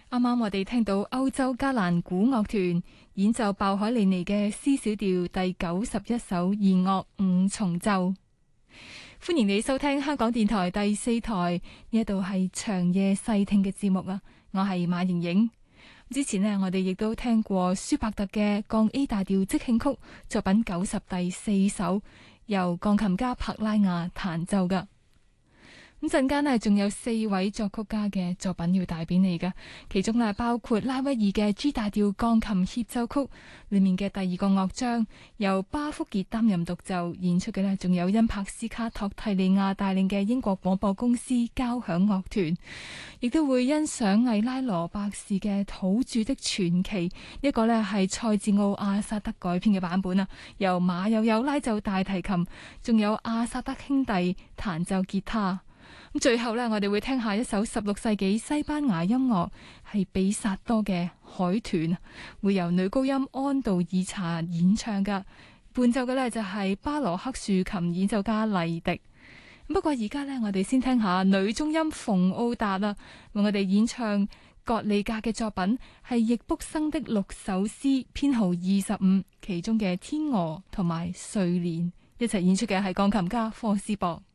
啱啱我哋聽到歐洲加蘭古樂團演奏鮑海利尼嘅 C 小調第91首弦樂五重奏。歡迎你收聽香港電台第4台，呢一度係長夜細聽嘅節目啊！我係馬瑩瑩。之前呢，我哋亦都聽過舒伯特嘅降 A 大調即興曲作品90第4首，由鋼琴家柏拉雅彈奏噶。咁陣間呢，仲有4位作曲家嘅作品要帶俾你噶，其中呢，包括拉威爾嘅 G 大調鋼琴協奏曲裏面嘅第2個樂章，由巴福傑擔任獨奏演出嘅呢，仲有因柏斯卡托蒂利亞帶領嘅英國廣播公司交響樂團，亦都會欣賞魏拉羅伯士嘅土著的傳奇，一個呢係塞治奧阿薩德改編嘅版本啊，由馬友友拉奏大提琴，仲有阿薩德兄弟彈奏吉他。咁最後呢，我哋會聽下一首16世紀西班牙音樂，係比薩多嘅海豚，會由女高音安道爾查演唱噶。伴奏嘅呢就係巴羅克豎琴演奏家麗迪。不過而家呢，我哋先聽下女中音馮奧達啦，為我哋演唱葛利格嘅作品係易卜生的6首詩編號25，其中嘅天鵝同埋睡蓮，一齊演出嘅係鋼琴家科斯博。